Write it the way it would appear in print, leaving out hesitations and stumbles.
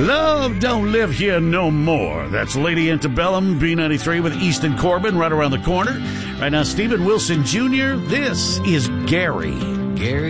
Love don't live here no more. That's Lady Antebellum, B93 with Easton Corbin right around the corner. Right now, Stephen Wilson Jr., this is Gary. Gary.